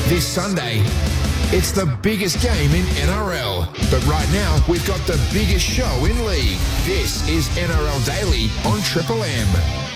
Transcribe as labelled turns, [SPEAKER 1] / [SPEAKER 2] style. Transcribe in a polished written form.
[SPEAKER 1] this Sunday. It's the biggest game in NRL. But right now, we've got the biggest show in league. This is NRL Daily on Triple M.